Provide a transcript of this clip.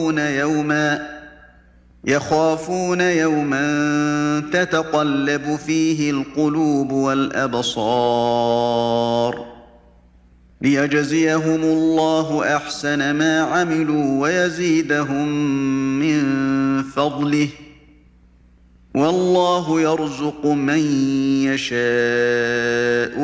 يخافون يوما تتقلب فيه القلوب والأبصار ليجزيهم الله أحسن ما عملوا ويزيدهم من فضله والله يرزق من يشاء